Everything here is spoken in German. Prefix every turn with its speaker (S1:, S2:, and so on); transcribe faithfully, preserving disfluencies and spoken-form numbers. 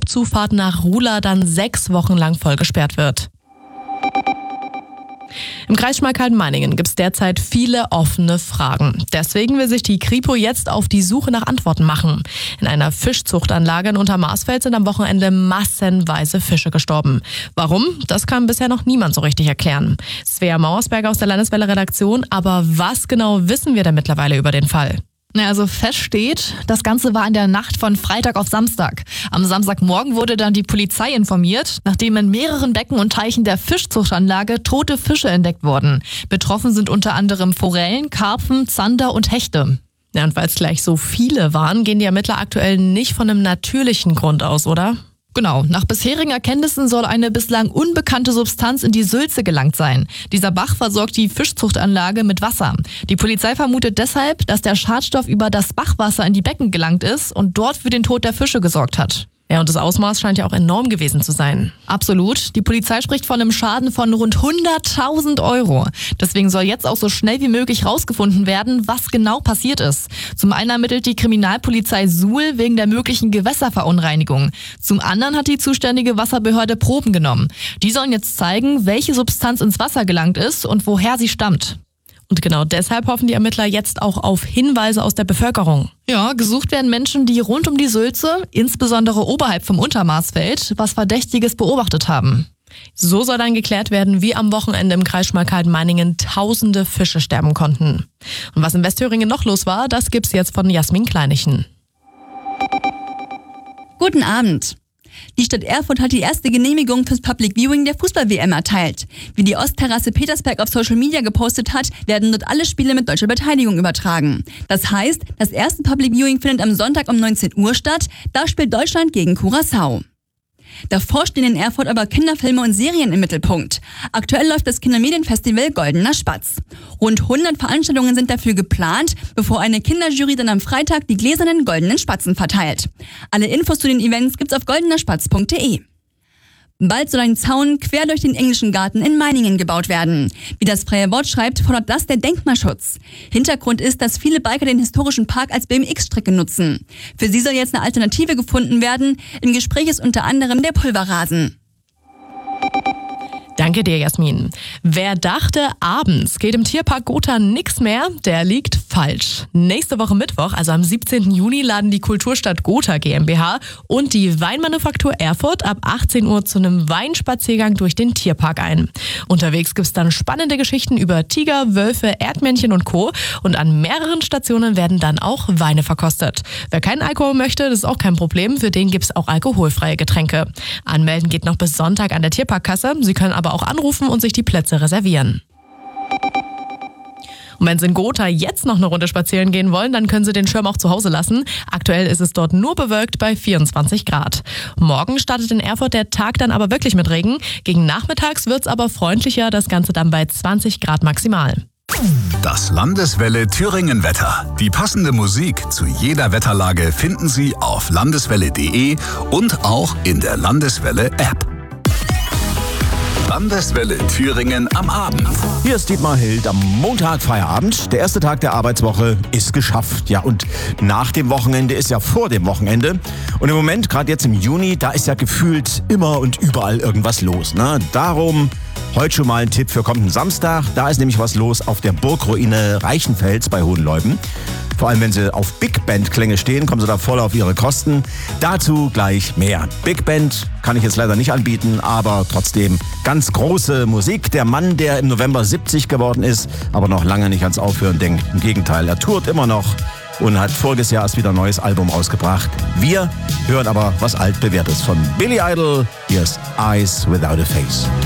S1: Hauptzufahrt nach Ruhla dann sechs Wochen lang voll gesperrt wird. Im Kreis Schmalkalden-Meiningen gibt es derzeit viele offene Fragen. Deswegen will sich die Kripo jetzt auf die Suche nach Antworten machen. In einer Fischzuchtanlage in Untermarsfeld sind am Wochenende massenweise Fische gestorben. Warum? Das kann bisher noch niemand so richtig erklären. Svea Mauersberger aus der Landeswelle-Redaktion. Aber was genau wissen wir denn mittlerweile über den Fall?
S2: Na, also fest steht, das Ganze war in der Nacht von Freitag auf Samstag. Am Samstagmorgen wurde dann die Polizei informiert, nachdem in mehreren Becken und Teichen der Fischzuchtanlage tote Fische entdeckt wurden. Betroffen sind unter anderem Forellen, Karpfen, Zander und Hechte.
S1: Ja, und weil es gleich so viele waren, gehen die Ermittler aktuell nicht von einem natürlichen Grund aus, oder?
S2: Genau, nach bisherigen Erkenntnissen soll eine bislang unbekannte Substanz in die Sülze gelangt sein. Dieser Bach versorgt die Fischzuchtanlage mit Wasser. Die Polizei vermutet deshalb, dass der Schadstoff über das Bachwasser in die Becken gelangt ist und dort für den Tod der Fische gesorgt hat.
S1: Ja, und das Ausmaß scheint ja auch enorm gewesen zu sein.
S2: Absolut. Die Polizei spricht von einem Schaden von rund hunderttausend Euro. Deswegen soll jetzt auch so schnell wie möglich rausgefunden werden, was genau passiert ist. Zum einen ermittelt die Kriminalpolizei Suhl wegen der möglichen Gewässerverunreinigung. Zum anderen hat die zuständige Wasserbehörde Proben genommen. Die sollen jetzt zeigen, welche Substanz ins Wasser gelangt ist und woher sie stammt.
S1: Und genau deshalb hoffen die Ermittler jetzt auch auf Hinweise aus der Bevölkerung.
S2: Ja, gesucht werden Menschen, die rund um die Sülze, insbesondere oberhalb vom Untermarsfeld, was Verdächtiges beobachtet haben.
S1: So soll dann geklärt werden, wie am Wochenende im Kreis Schmalkalden-Meiningen tausende Fische sterben konnten. Und was in Westthüringen noch los war, das gibt's jetzt von Jasmin Kleinichen.
S3: Guten Abend. Die Stadt Erfurt hat die erste Genehmigung fürs Public Viewing der Fußball-W M erteilt. Wie die Ostterrasse Petersberg auf Social Media gepostet hat, werden dort alle Spiele mit deutscher Beteiligung übertragen. Das heißt, das erste Public Viewing findet am Sonntag um neunzehn Uhr statt. Da spielt Deutschland gegen Curaçao. Davor stehen in Erfurt aber Kinderfilme und Serien im Mittelpunkt. Aktuell läuft das Kindermedienfestival Goldener Spatz. Rund hundert Veranstaltungen sind dafür geplant, bevor eine Kinderjury dann am Freitag die gläsernen goldenen Spatzen verteilt. Alle Infos zu den Events gibt's auf goldenerspatz punkt de. Bald soll ein Zaun quer durch den englischen Garten in Meiningen gebaut werden. Wie das Freie Wort schreibt, fordert das der Denkmalschutz. Hintergrund ist, dass viele Biker den historischen Park als B M X-Strecke nutzen. Für sie soll jetzt eine Alternative gefunden werden. Im Gespräch ist unter anderem der Pulverrasen.
S1: Danke dir, Jasmin. Wer dachte, abends geht im Tierpark Gotha nichts mehr, der liegt falsch. Nächste Woche Mittwoch, also am siebzehnten Juni, laden die Kulturstadt Gotha GmbH und die Weinmanufaktur Erfurt ab achtzehn Uhr zu einem Weinspaziergang durch den Tierpark ein. Unterwegs gibt's dann spannende Geschichten über Tiger, Wölfe, Erdmännchen und Co. Und an mehreren Stationen werden dann auch Weine verkostet. Wer keinen Alkohol möchte, das ist auch kein Problem. Für den gibt's auch alkoholfreie Getränke. Anmelden geht noch bis Sonntag an der Tierparkkasse. Sie können aber auch anrufen und sich die Plätze reservieren. Und wenn Sie in Gotha jetzt noch eine Runde spazieren gehen wollen, dann können Sie den Schirm auch zu Hause lassen. Aktuell ist es dort nur bewölkt bei vierundzwanzig Grad. Morgen startet in Erfurt der Tag dann aber wirklich mit Regen. Gegen nachmittags wird es aber freundlicher, das Ganze dann bei zwanzig Grad maximal.
S4: Das Landeswelle Thüringen Wetter. Die passende Musik zu jeder Wetterlage finden Sie auf landeswelle punkt de und auch in der Landeswelle App. Landeswelle Thüringen am Abend.
S5: Hier ist Dietmar Hild am Montag Feierabend. Der erste Tag der Arbeitswoche ist geschafft. Ja, und nach dem Wochenende ist ja vor dem Wochenende. Und im Moment, gerade jetzt im Juni, da ist ja gefühlt immer und überall irgendwas los. Ne? Darum heute schon mal ein Tipp für kommenden Samstag. Da ist nämlich was los auf der Burgruine Reichenfels bei Hohenleuben. Vor allem, wenn Sie auf Big Band Klänge stehen, kommen Sie da voll auf Ihre Kosten. Dazu gleich mehr. Big Band kann ich jetzt leider nicht anbieten, aber trotzdem ganz große Musik. Der Mann, der im November siebzig geworden ist, aber noch lange nicht ans Aufhören denkt. Im Gegenteil, er tourt immer noch und hat voriges Jahr erst wieder ein neues Album rausgebracht. Wir hören aber was altbewährtes von Billy Idol. Hier ist Eyes Without a Face.